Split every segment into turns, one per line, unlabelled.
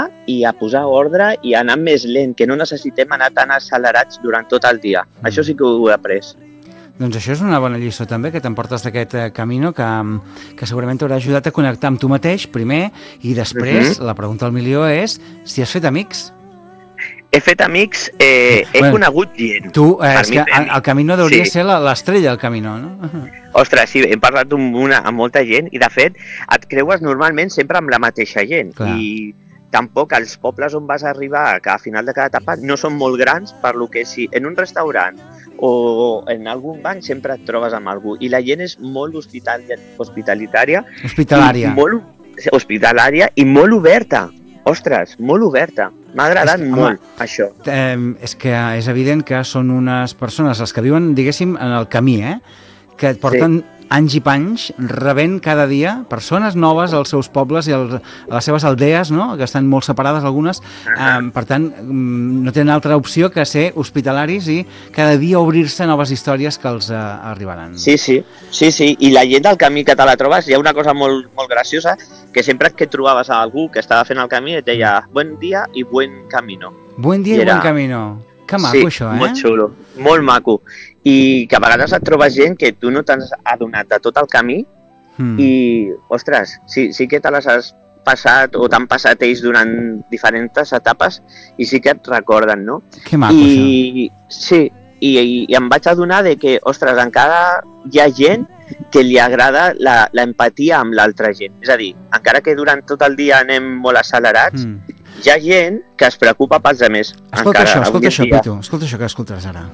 i a posar ordre i a anar més lent, que no necessitem anar tan accelerats durant tot el dia. Això sí que ho he après.
Doncs això és una bona lliçó també, que t'emportes d'aquest camino que segurament t'haurà ajudat a connectar amb tu mateix, primer, i després la pregunta del milió és si has fet amics.
He fet amics, he conegut gent.
Tu, és que el camino hauria de ser l'estrella del camino, no?
Ostres, sí, hem parlat amb molta gent i, de fet, et creues normalment sempre amb la mateixa gent.
Clar.
I tampoc els pobles on vas arribar a final de cada etapa no són molt grans, per lo que si en un restaurant o en algun banc sempre et trobes amb algú. I la gent és molt hospitalària. Hospitalària i molt oberta. Ostres, molt oberta. M'ha agradat molt, això.
És que és evident que són unes persones, les que viuen, diguéssim, en el camí, que et porten anys i panys rebent cada dia persones noves als seus pobles i a les seves aldees, no? Que estan molt separades algunes. Per tant, no tenen altra opció que ser hospitalaris i cada dia obrir-se a noves històries que els arribaran.
Sí. I la gent del camí que te la trobes, hi ha una cosa molt, molt graciosa, que sempre que trobaves a algú que estava fent el camí et deia buen dia i buen camino.
Buen dia i buen camino. Que maco, això,
molt xulo, molt maco. I que a vegades et trobes gent que tu no t'has adonat de tot el camí i, ostres, sí que te les has passat o t'han passat ells durant diferents etapes i sí que et recorden, no?
Que maco, això.
Sí, i em vaig adonar de que, ostres, encara hi ha gent que li agrada l'empatia amb l'altra gent. És a dir, encara que durant tot el dia anem molt accelerats, hi ha gent que es preocupa pels altres.
Escolta això, Pitu, escolta això que escoltaràs ara.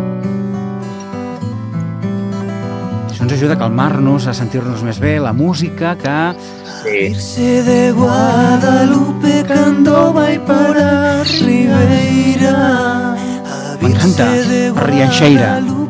Això ens ajuda a calmar-nos, a sentir-nos més bé, la música que...
Irse de Guadalupe cando vai para Ribeira.
M'encanta, Rianxeira.